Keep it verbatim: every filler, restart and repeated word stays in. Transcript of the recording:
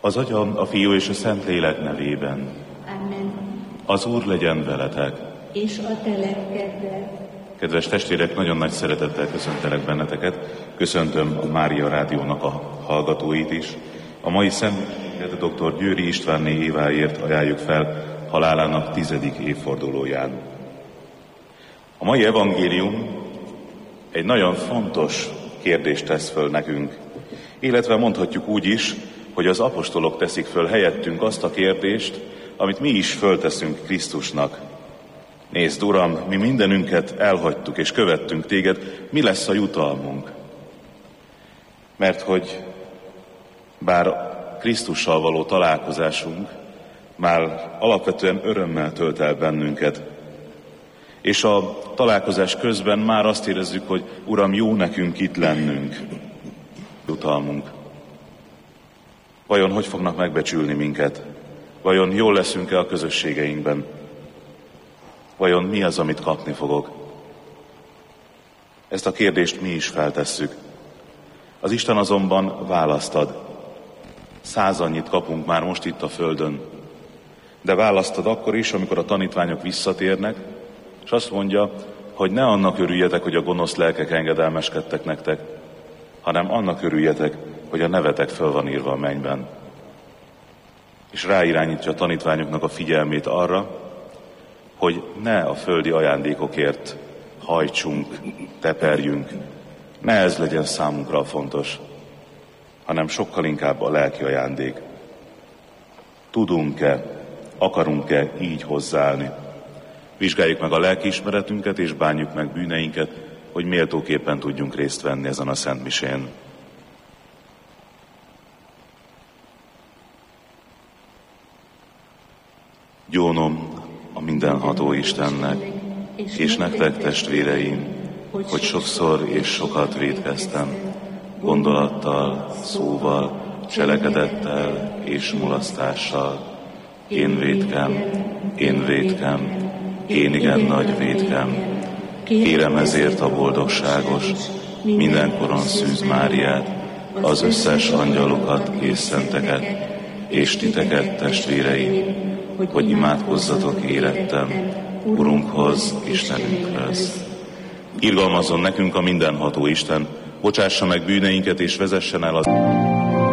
Az Atya, a Fiú és a Szentlélek nevében. Amen. Az Úr legyen veletek. És a te lelkeddel. Kedves testvérek, nagyon nagy szeretettel köszöntelek benneteket. Köszöntöm a Mária Rádiónak a hallgatóit is. A mai szentmisénket dr. Győri Istvánné Éváért ajánljuk fel halálának tizedik évfordulóján. A mai evangélium egy nagyon fontos kérdést tesz föl nekünk, illetve mondhatjuk úgy is, hogy az apostolok teszik föl helyettünk azt a kérdést, amit mi is fölteszünk Krisztusnak. Nézd, Uram, mi mindenünket elhagytuk és követtünk téged, mi lesz a jutalmunk? Mert hogy bár Krisztussal való találkozásunk már alapvetően örömmel tölt el bennünket, és a találkozás közben már azt érezzük, hogy Uram, jó nekünk itt lennünk, jutalmunk. Vajon hogy fognak megbecsülni minket? Vajon jól leszünk-e a közösségeinkben? Vajon mi az, amit kapni fogok? Ezt a kérdést mi is feltesszük. Az Isten azonban választ ad. Százannyit kapunk már most itt a földön, de választ ad akkor is, amikor a tanítványok visszatérnek, és azt mondja, hogy ne annak örüljetek, hogy a gonosz lelkek engedelmeskedtek nektek, hanem annak örüljetek, hogy a nevetek föl van írva a mennyben. És ráirányítja a tanítványoknak a figyelmét arra, hogy ne a földi ajándékokért hajtsunk, teperjünk, ne ez legyen számunkra fontos, hanem sokkal inkább a lelki ajándék. Tudunk-e, akarunk-e így hozzáállni? Vizsgáljuk meg a lelkiismeretünket és bánjuk meg bűneinket, hogy méltóképpen tudjunk részt venni ezen a szentmisén. Gyónom a mindenható Istennek, és nektek, testvéreim, hogy sokszor és sokat vétkeztem, gondolattal, szóval, cselekedettel és mulasztással. Én vétkem, én vétkem, én igen nagy vétkem. Kérem ezért a boldogságos, mindenkoron Szűz Máriát, az összes angyalokat és szenteket, és titeket, testvéreim, hogy imádkozzatok érettem Urunkhoz, Istenünkhöz. Irgalmazzon nekünk a mindenható Isten, bocsássa meg bűneinket és vezessen el az...